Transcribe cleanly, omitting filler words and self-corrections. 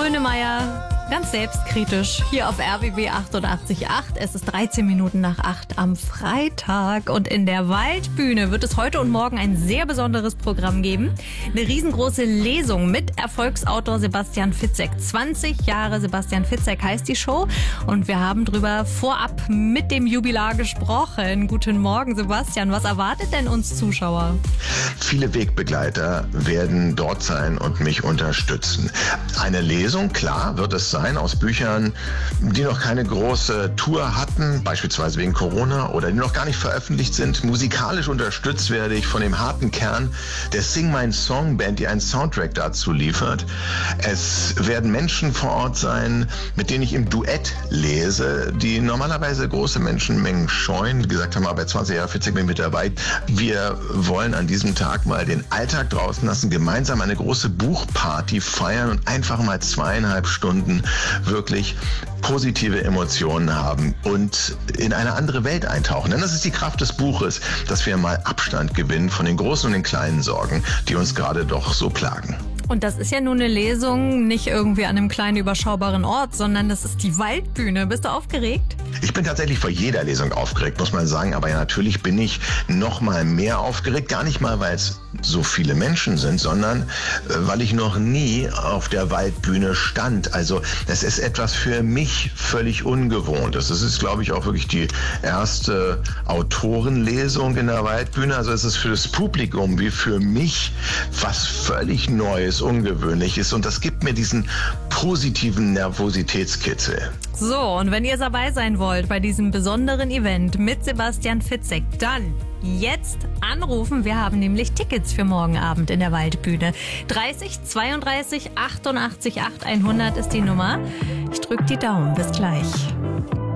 Grönemeyer, ganz selbstkritisch, hier auf RBB 88.8. Es ist 13 Minuten nach 8 am Freitag und in der Waldbühne wird es heute und morgen ein sehr besonderes Programm geben. Eine riesengroße Lesung mit Erfolgsautor Sebastian Fitzek. 20 Jahre Sebastian Fitzek heißt die Show und wir haben drüber vorab mit dem Jubilar gesprochen. Guten Morgen, Sebastian. Was erwartet denn uns Zuschauer? Viele Wegbegleiter werden dort sein und mich unterstützen. Eine Lesung, klar, wird es sein aus Büchern, die noch keine große Tour hatten, beispielsweise wegen Corona, oder die noch gar nicht veröffentlicht sind. Musikalisch unterstützt werde ich von dem harten Kern der Sing My Song Band, die einen Soundtrack dazu liefert. Es werden Menschen vor Ort sein, mit denen ich im Duett lese, die normalerweise große Menschenmengen scheuen. Wie gesagt, haben wir bei 20 Jahren Fitzek mit dabei. Wir wollen an diesem Tag mal den Alltag draußen lassen, gemeinsam eine große Buchparty feiern und einfach mal 2,5 Stunden wirklich positive Emotionen haben und in eine andere Welt eintauchen. Denn das ist die Kraft des Buches, dass wir mal Abstand gewinnen von den großen und den kleinen Sorgen, die uns gerade doch so plagen. Und das ist ja nun eine Lesung, nicht irgendwie an einem kleinen überschaubaren Ort, sondern das ist die Waldbühne. Bist du aufgeregt? Ich bin tatsächlich vor jeder Lesung aufgeregt, muss man sagen. Aber ja, natürlich bin ich noch mal mehr aufgeregt. Gar nicht mal, weil es so viele Menschen sind, sondern weil ich noch nie auf der Waldbühne stand. Also das ist etwas für mich völlig Ungewohntes. Das ist, glaube ich, auch wirklich die erste Autorenlesung in der Waldbühne. Also es ist für das Publikum wie für mich was völlig Neues, Ungewöhnliches. Und das gibt mir diesen positiven Nervositätskitzel. So, und wenn ihr dabei sein wollt bei diesem besonderen Event mit Sebastian Fitzek, dann jetzt anrufen. Wir haben nämlich Tickets für morgen Abend in der Waldbühne. 30 32 88 8 100 ist die Nummer. Ich drück die Daumen. Bis gleich.